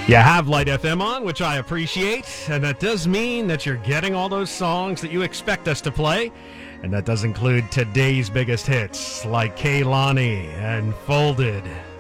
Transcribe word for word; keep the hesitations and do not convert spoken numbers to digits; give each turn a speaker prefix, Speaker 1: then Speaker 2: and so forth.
Speaker 1: You have Light F M on, which I appreciate, and that does mean that you're getting all those songs that you expect us to play, and that does include today's biggest hits, like Kehlani and Folded.